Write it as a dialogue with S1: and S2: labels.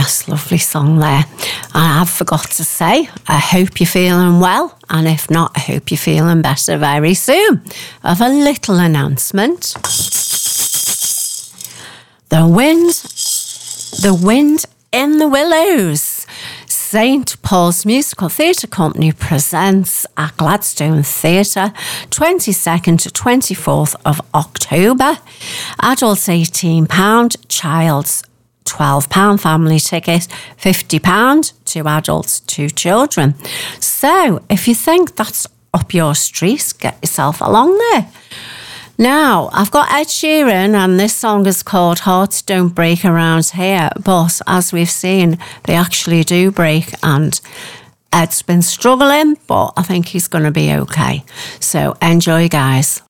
S1: Yes, lovely song there. And I forgot to say, I hope you're feeling well. And if not, I hope you're feeling better very soon. I have a little announcement. The Wind in the Willows. St Paul's Musical Theatre Company presents at Gladstone Theatre, 22nd to 24th of October. Adults £18, child's £12, family ticket £50, 2 adults, 2 children. So if you think that's up your street, get yourself along there. Now, I've got Ed Sheeran, and this song is called Hearts Don't Break Around Here, but as we've seen, they actually do break, and Ed's been struggling, but I think he's going to be okay. So enjoy, guys.